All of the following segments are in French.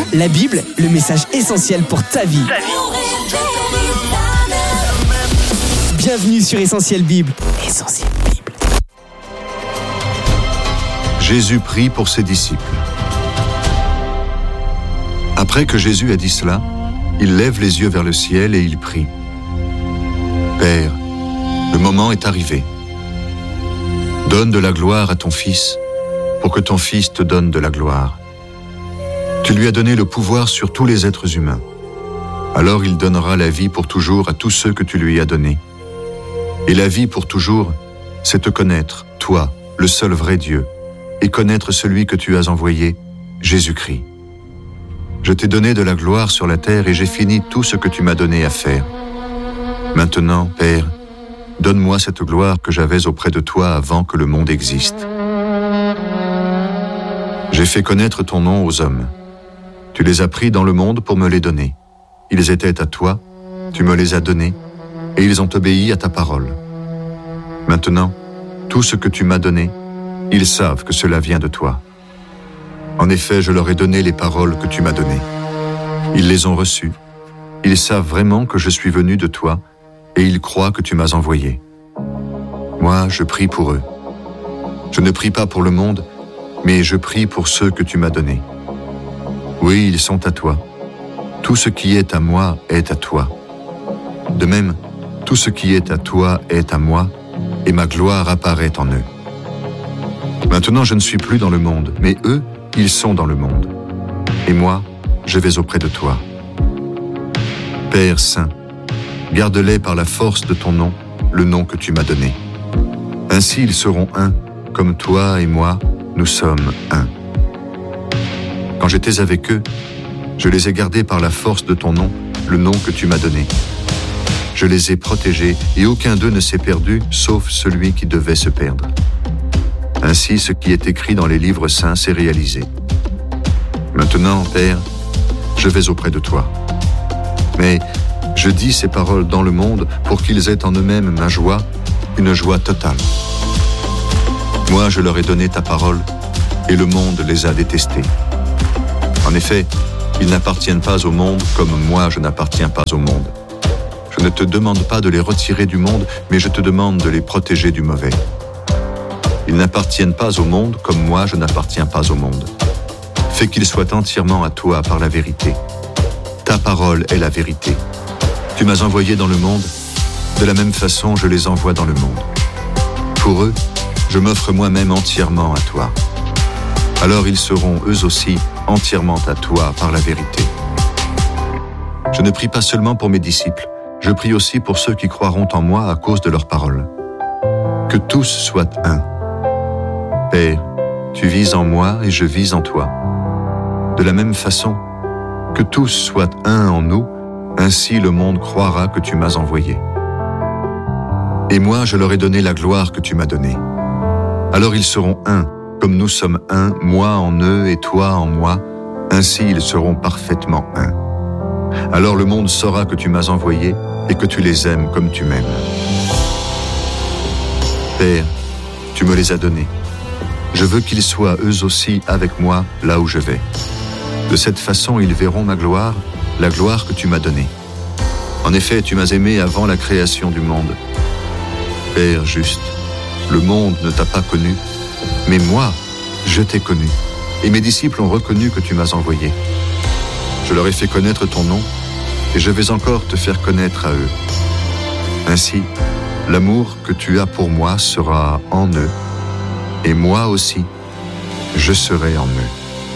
La Bible, le message essentiel pour ta vie. Bienvenue sur Essentiel Bible. Essentiel Bible. Jésus prie pour ses disciples. Après que Jésus a dit cela, il lève les yeux vers le ciel et il prie. Père, le moment est arrivé. Donne de la gloire à ton Fils, pour que ton Fils te donne de la gloire. Tu lui as donné le pouvoir sur tous les êtres humains. Alors il donnera la vie pour toujours à tous ceux que tu lui as donnés. Et la vie pour toujours, c'est te connaître, toi, le seul vrai Dieu, et connaître celui que tu as envoyé, Jésus-Christ. Je t'ai donné de la gloire sur la terre et j'ai fini tout ce que tu m'as donné à faire. Maintenant, Père, donne-moi cette gloire que j'avais auprès de toi avant que le monde existe. J'ai fait connaître ton nom aux hommes. Tu les as pris dans le monde pour me les donner. Ils étaient à toi, tu me les as donnés, et ils ont obéi à ta parole. Maintenant, tout ce que tu m'as donné, ils savent que cela vient de toi. En effet, je leur ai donné les paroles que tu m'as données. Ils les ont reçues. Ils savent vraiment que je suis venu de toi, et ils croient que tu m'as envoyé. Moi, je prie pour eux. Je ne prie pas pour le monde, mais je prie pour ceux que tu m'as donnés. Oui, ils sont à toi. Tout ce qui est à moi est à toi. De même, tout ce qui est à toi est à moi, et ma gloire apparaît en eux. Maintenant, je ne suis plus dans le monde, mais eux, ils sont dans le monde. Et moi, je vais auprès de toi. Père Saint, garde-les par la force de ton nom, le nom que tu m'as donné. Ainsi ils seront un, comme toi et moi, nous sommes un. Quand j'étais avec eux, je les ai gardés par la force de ton nom, le nom que tu m'as donné. Je les ai protégés et aucun d'eux ne s'est perdu, sauf celui qui devait se perdre. Ainsi, ce qui est écrit dans les livres saints s'est réalisé. Maintenant, Père, je vais auprès de toi. Mais je dis ces paroles dans le monde pour qu'ils aient en eux-mêmes ma joie, une joie totale. Moi, je leur ai donné ta parole, et le monde les a détestés. En effet, ils n'appartiennent pas au monde comme moi je n'appartiens pas au monde. Je ne te demande pas de les retirer du monde, mais je te demande de les protéger du mauvais. Ils n'appartiennent pas au monde comme moi je n'appartiens pas au monde. Fais qu'ils soient entièrement à toi par la vérité. Ta parole est la vérité. Tu m'as envoyé dans le monde, de la même façon je les envoie dans le monde. Pour eux, je m'offre moi-même entièrement à toi. Alors ils seront eux aussi entièrement à toi par la vérité. Je ne prie pas seulement pour mes disciples, je prie aussi pour ceux qui croiront en moi à cause de leurs paroles. Que tous soient un. Père, tu vis en moi et je vis en toi. De la même façon, que tous soient un en nous, ainsi le monde croira que tu m'as envoyé. Et moi, je leur ai donné la gloire que tu m'as donnée. Alors ils seront un, comme nous sommes un, moi en eux et toi en moi, ainsi ils seront parfaitement un. Alors le monde saura que tu m'as envoyé et que tu les aimes comme tu m'aimes. Père, tu me les as donnés. Je veux qu'ils soient eux aussi avec moi là où je vais. De cette façon, ils verront ma gloire, la gloire que tu m'as donnée. En effet, tu m'as aimé avant la création du monde. Père juste, le monde ne t'a pas connu, mais moi, je t'ai connu, et mes disciples ont reconnu que tu m'as envoyé. Je leur ai fait connaître ton nom, et je vais encore te faire connaître à eux. Ainsi, l'amour que tu as pour moi sera en eux, et moi aussi, je serai en eux.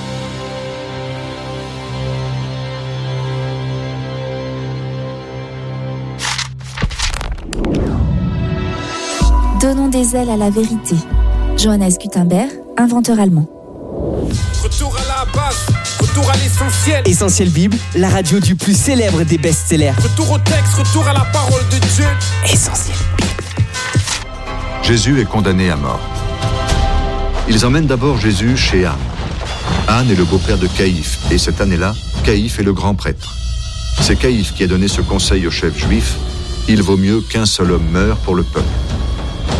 Donnons des ailes à la vérité. Johannes Gutenberg, inventeur allemand. Retour à la base, retour à l'essentiel. Essentiel Bible, la radio du plus célèbre des best-sellers. Retour au texte, retour à la parole de Dieu. Essentiel Bible. Jésus est condamné à mort. Ils emmènent d'abord Jésus chez Anne. Anne est le beau-père de Caïphe, et cette année-là, Caïphe est le grand prêtre. C'est Caïphe qui a donné ce conseil aux chefs juifs, il vaut mieux qu'un seul homme meure pour le peuple.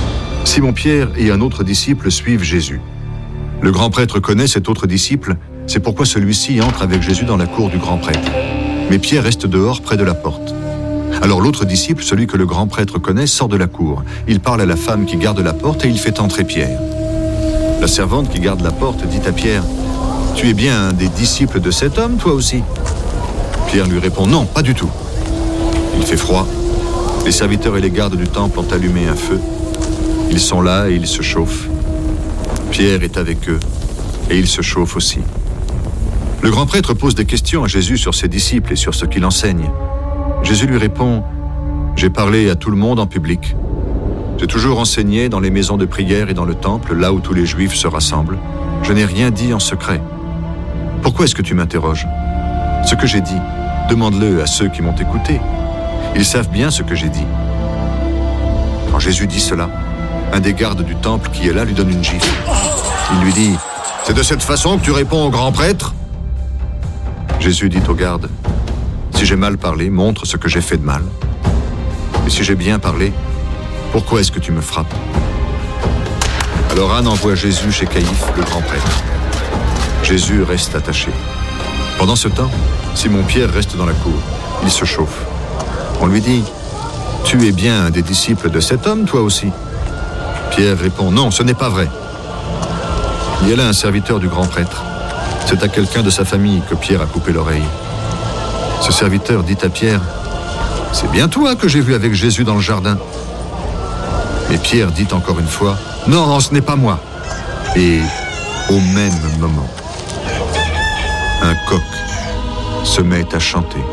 Simon-Pierre et un autre disciple suivent Jésus. Le grand prêtre connaît cet autre disciple, C'est pourquoi celui-ci entre avec Jésus dans la cour du grand prêtre. Mais Pierre reste dehors près de la porte. Alors l'autre disciple, celui que le grand prêtre connaît, sort de la cour. Il parle à la femme qui garde la porte et il fait entrer Pierre. La servante qui garde la porte dit à Pierre, « Tu es bien un des disciples de cet homme, toi aussi ?» Pierre lui répond, « Non, pas du tout. » Il fait froid. Les serviteurs et les gardes du temple ont allumé un feu. Ils sont là et ils se chauffent. Pierre est avec eux et il se chauffe aussi. Le grand prêtre pose des questions à Jésus sur ses disciples et sur ce qu'il enseigne. Jésus lui répond, « J'ai parlé à tout le monde en public. J'ai toujours enseigné dans les maisons de prière et dans le temple, là où tous les Juifs se rassemblent. Je n'ai rien dit en secret. Pourquoi est-ce que tu m'interroges? Ce que j'ai dit, demande-le à ceux qui m'ont écouté. Ils savent bien ce que j'ai dit. » Quand Jésus dit cela, un des gardes du temple qui est là lui donne une gifle. Il lui dit, « C'est de cette façon que tu réponds au grand prêtre ?» Jésus dit au garde, « Si j'ai mal parlé, montre ce que j'ai fait de mal. Et si j'ai bien parlé, pourquoi est-ce que tu me frappes ?» Alors Anne envoie Jésus chez Caïphe, le grand prêtre. Jésus reste attaché. Pendant ce temps, Simon-Pierre reste dans la cour. Il se chauffe. On lui dit, « Tu es bien un des disciples de cet homme, toi aussi ?» Pierre répond, « Non, ce n'est pas vrai. » Il y a là un serviteur du grand prêtre. C'est à quelqu'un de sa famille que Pierre a coupé l'oreille. Ce serviteur dit à Pierre, « C'est bien toi que j'ai vu avec Jésus dans le jardin. » Mais Pierre dit encore une fois, « Non, ce n'est pas moi. » Et au même moment, un coq se met à chanter.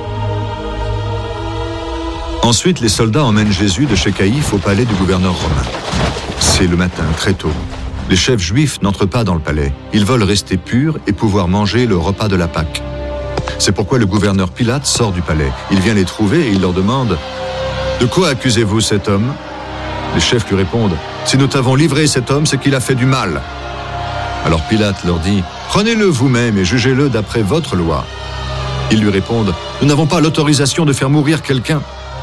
Ensuite, les soldats emmènent Jésus de chez Caïphe au palais du gouverneur romain. C'est le matin, très tôt. Les chefs juifs n'entrent pas dans le palais. Ils veulent rester purs et pouvoir manger le repas de la Pâque. C'est pourquoi le gouverneur Pilate sort du palais. Il vient les trouver et il leur demande « De quoi accusez-vous cet homme ?» Les chefs lui répondent « Si nous t'avons livré cet homme, c'est qu'il a fait du mal. » Alors Pilate leur dit « Prenez-le vous-même et jugez-le d'après votre loi. » Ils lui répondent « Nous n'avons pas l'autorisation de faire mourir quelqu'un. »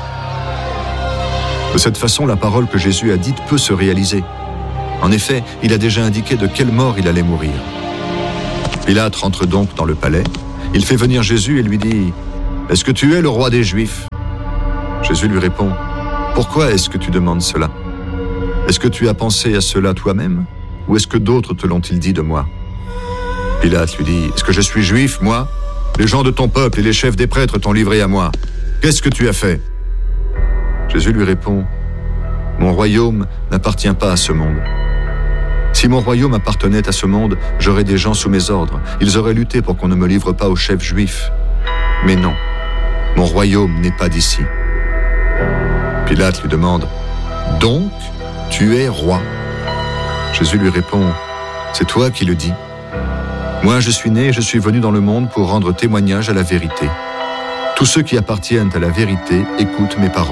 De cette façon, la parole que Jésus a dite peut se réaliser. En effet, il a déjà indiqué de quelle mort il allait mourir. Pilate rentre donc dans le palais. Il fait venir Jésus et lui dit « Est-ce que tu es le roi des Juifs ?» Jésus lui répond « Pourquoi est-ce que tu demandes cela? Est-ce que tu as pensé à cela toi-même? Ou est-ce que d'autres te l'ont-ils dit de moi ?» Pilate lui dit « Est-ce que je suis juif, moi? Les gens de ton peuple et les chefs des prêtres t'ont livré à moi. Qu'est-ce que tu as fait ?» Jésus lui répond « Mon royaume n'appartient pas à ce monde. Si mon royaume appartenait à ce monde, j'aurais des gens sous mes ordres. Ils auraient lutté pour qu'on ne me livre pas aux chefs juifs. Mais non, mon royaume n'est pas d'ici. » Pilate lui demande « Donc, tu es roi ?» Jésus lui répond « C'est toi qui le dis. Moi, je suis né et je suis venu dans le monde pour rendre témoignage à la vérité. Tous ceux qui appartiennent à la vérité écoutent mes paroles. »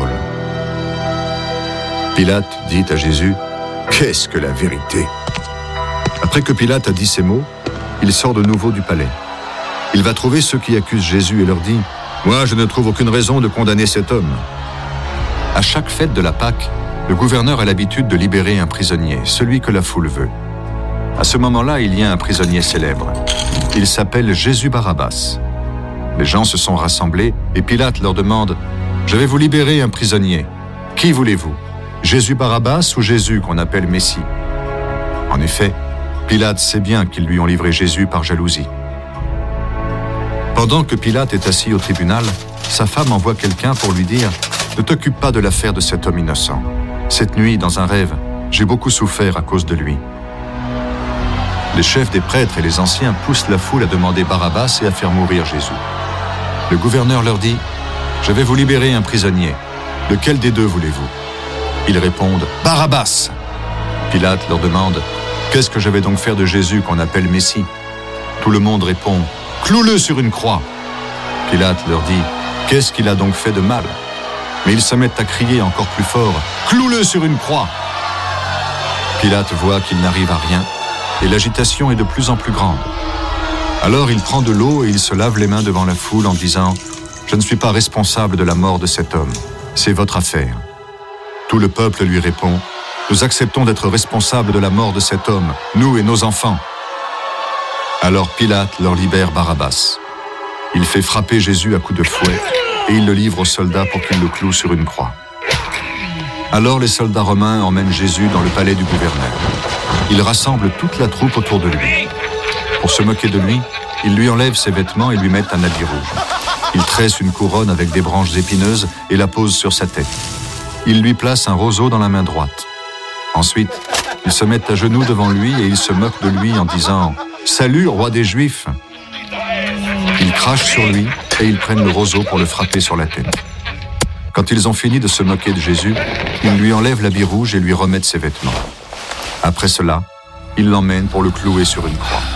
Pilate dit à Jésus, « Qu'est-ce que la vérité ?» Après que Pilate a dit ces mots, il sort de nouveau du palais. Il va trouver ceux qui accusent Jésus et leur dit, « Moi, je ne trouve aucune raison de condamner cet homme. » À chaque fête de la Pâque, le gouverneur a l'habitude de libérer un prisonnier, celui que la foule veut. À ce moment-là, il y a un prisonnier célèbre. Il s'appelle Jésus Barabbas. Les gens se sont rassemblés et Pilate leur demande, « Je vais vous libérer un prisonnier. Qui voulez-vous ? Jésus Barabbas ou Jésus qu'on appelle Messie ?» En effet, Pilate sait bien qu'ils lui ont livré Jésus par jalousie. Pendant que Pilate est assis au tribunal, sa femme envoie quelqu'un pour lui dire « Ne t'occupe pas de l'affaire de cet homme innocent. Cette nuit, dans un rêve, j'ai beaucoup souffert à cause de lui. » Les chefs des prêtres et les anciens poussent la foule à demander Barabbas et à faire mourir Jésus. Le gouverneur leur dit « Je vais vous libérer un prisonnier. Lequel des deux voulez-vous » Ils répondent « Barabbas !» Pilate leur demande « Qu'est-ce que je vais donc faire de Jésus qu'on appelle Messie ?» Tout le monde répond « Cloue-le sur une croix !» Pilate leur dit « Qu'est-ce qu'il a donc fait de mal ?» Mais ils se mettent à crier encore plus fort « Cloue-le sur une croix !» Pilate voit qu'il n'arrive à rien et l'agitation est de plus en plus grande. Alors il prend de l'eau et il se lave les mains devant la foule en disant « Je ne suis pas responsable de la mort de cet homme, c'est votre affaire. » Tout le peuple lui répond « Nous acceptons d'être responsables de la mort de cet homme, nous et nos enfants. » Alors Pilate leur libère Barabbas. Il fait frapper Jésus à coups de fouet et il le livre aux soldats pour qu'ils le clouent sur une croix. Alors les soldats romains emmènent Jésus dans le palais du gouverneur. Ils rassemblent toute la troupe autour de lui. Pour se moquer de lui, ils lui enlèvent ses vêtements et lui mettent un habit rouge. Ils tressent une couronne avec des branches épineuses et la posent sur sa tête. Ils lui placent un roseau dans la main droite. Ensuite, ils se mettent à genoux devant lui et ils se moquent de lui en disant « Salut, roi des Juifs !» Ils crachent sur lui et ils prennent le roseau pour le frapper sur la tête. Quand ils ont fini de se moquer de Jésus, ils lui enlèvent l'habit rouge et lui remettent ses vêtements. Après cela, ils l'emmènent pour le clouer sur une croix.